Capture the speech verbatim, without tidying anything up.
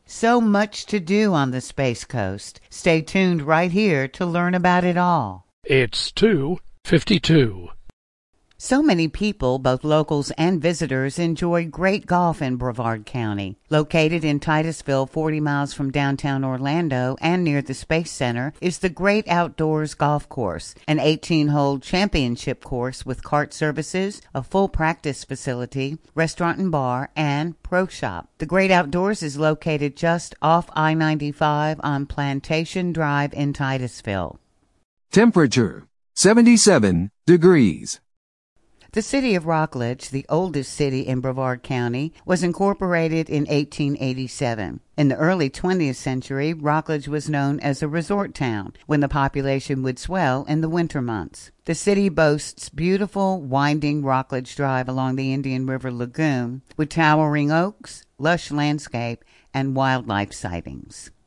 So much to do on the Space Coast. Stay tuned right here to learn about it all. It's two fifty-two. So many people, both locals and visitors, enjoy great golf in Brevard County. Located in Titusville, forty miles from downtown Orlando and near the Space Center, is the Great Outdoors Golf Course, an eighteen-hole championship course with cart services, a full practice facility, restaurant and bar, and pro shop. The Great Outdoors is located just off I ninety-five on Plantation Drive in Titusville. Temperature, seventy-seven degrees. The city of Rockledge, the oldest city in Brevard County, was incorporated in eighteen eighty-seven. In the early twentieth century, Rockledge was known as a resort town when the population would swell in the winter months. The city boasts beautiful, winding Rockledge Drive along the Indian River Lagoon with towering oaks, lush landscape, and wildlife sightings.